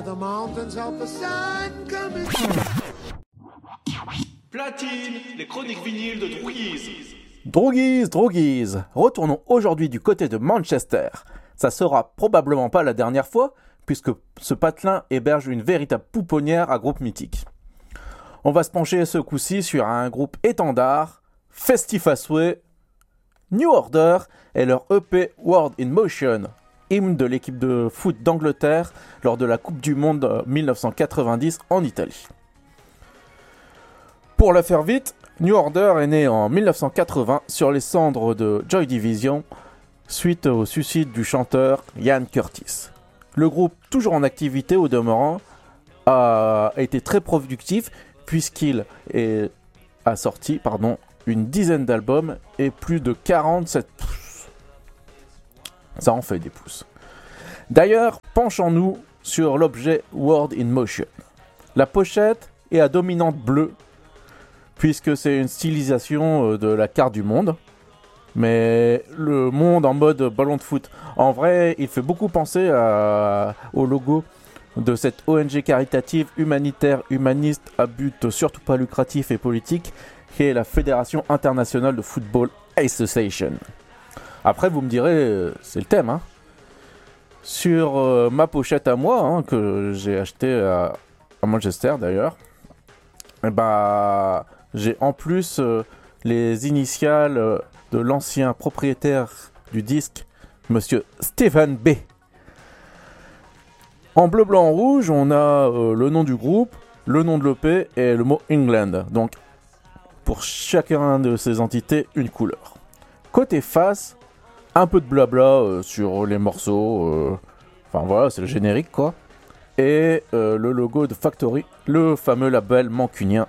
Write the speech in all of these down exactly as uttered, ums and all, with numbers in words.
Over the mountains of the sun coming. Platine, les chroniques vinyles de Droguise. Droguise, Droguise, retournons aujourd'hui du côté de Manchester. Ça sera probablement pas la dernière fois, puisque ce patelin héberge une véritable pouponnière à groupe mythique. On va se pencher ce coup-ci sur un groupe étendard, festif à souhait, New Order et leur E P World in Motion, hymne de l'équipe de foot d'Angleterre lors de la Coupe du Monde dix-neuf cent quatre-vingt-dix en Italie. Pour la faire vite, New Order est né en dix-neuf cent quatre-vingts sur les cendres de Joy Division suite au suicide du chanteur Ian Curtis. Le groupe, toujours en activité au demeurant, a été très productif puisqu'il est, a sorti pardon, une dizaine d'albums et plus de quarante-sept pouces. Ça en fait des pouces. D'ailleurs, penchons-nous sur l'objet World in Motion. La pochette est à dominante bleue, puisque c'est une stylisation de la carte du monde, mais le monde en mode ballon de foot. En vrai, il fait beaucoup penser à, au logo de cette O N G caritative, humanitaire, humaniste, à but surtout pas lucratif et politique, qui est la Fédération Internationale de Football Association. Après, vous me direz, c'est le thème, hein. Sur euh, ma pochette à moi, hein, que j'ai acheté à, à Manchester d'ailleurs, et bah, j'ai en plus euh, les initiales euh, de l'ancien propriétaire du disque, Monsieur Stephen B. En bleu, blanc, rouge, on a euh, le nom du groupe, le nom de l'E P et le mot England. Donc, pour chacun de ces entités, une couleur. Côté face, un peu de blabla euh, sur les morceaux. Euh, enfin voilà, c'est le générique quoi. Et euh, le logo de Factory, le fameux label mancunien.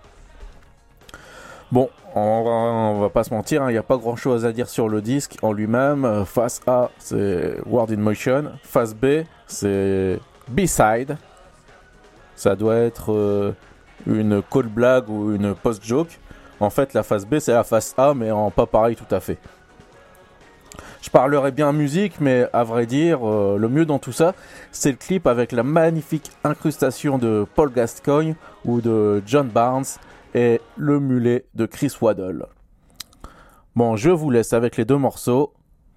Bon, on va, on va pas se mentir, il hein, n'y a pas grand chose à dire sur le disque en lui-même. Euh, face A, c'est World in Motion. Face B, c'est B-side. Ça doit être euh, une call blague ou une post-joke. En fait, la face B, c'est la face A, mais en pas pareil tout à fait. Je parlerai bien musique, mais à vrai dire, euh, le mieux dans tout ça, c'est le clip avec la magnifique incrustation de Paul Gascoigne ou de John Barnes et le mulet de Chris Waddle. Bon, je vous laisse avec les deux morceaux.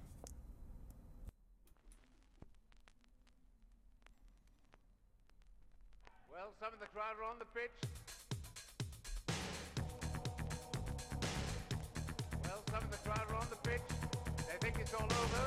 Well, some of the crowd are on the pitch. Well, some of the crowd are on the pitch. They think it's all over.